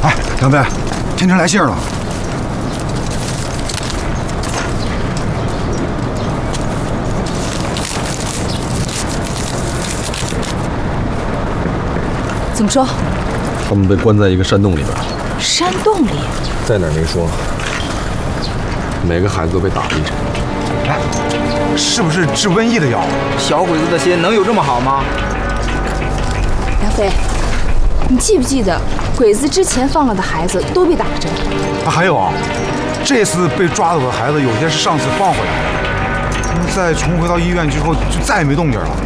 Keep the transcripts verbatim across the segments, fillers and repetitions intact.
哎，杨飞，天成来信了。 怎么说？ 他们被关在一个山洞里边。 山洞里？ 在哪儿没说。每个孩子都被打了一针。 哎，是不是治瘟疫的药？ 小鬼子的心能有这么好吗？ 杨飞，你记不记得鬼子之前放了的孩子都被打了针？ 啊，还有啊，这次被抓走的孩子，有些是上次放回来的，他们在重回到医院之后就再也没动静了。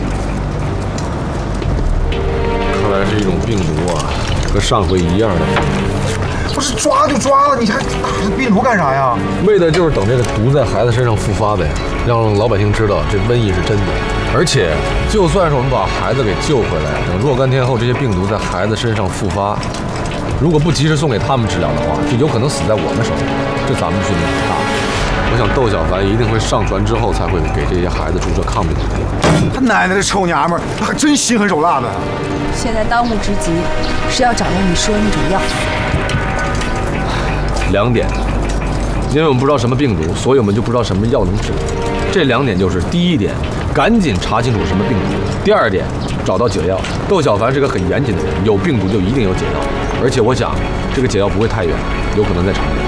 看来是一种病毒啊，和上回一样的。 不是抓就抓了，你还打这病毒干啥呀？ 为的就是等这个毒在孩子身上复发的呀，让老百姓知道这瘟疫是真的。而且，就算是我们把孩子给救回来，等若干天后这些病毒在孩子身上复发，如果不及时送给他们治疗的话，就有可能死在我们手里。这咱们军力很大。我想窦小凡一定会上船之后才会给这些孩子注射抗病毒药。 他奶奶的臭娘们儿，他还真心狠手辣的。 现在当务之急是要找到你说的那种药。 两点，因为我们不知道什么病毒，所以我们就不知道什么药能治。这两点就是：第一点，赶紧查清楚什么病毒；第二点，找到解药。窦小凡是个很严谨的人，有病毒就一定有解药，而且我想这个解药不会太远，有可能在长春。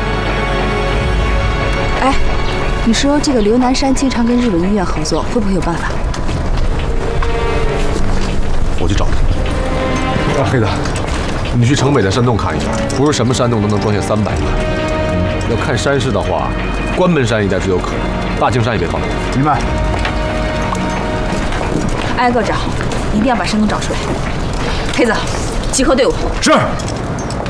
哎，你说这个刘南山经常跟日本医院合作，会不会有办法？ 我去找他。啊，黑子。你去城北的山洞看一下，不是什么山洞都能装下三百个。嗯，要看山势的话，关门山一带最有可能，大青山也别放过。 明白。 挨个找，一定要把山洞找出来。黑子，集合队伍。 是。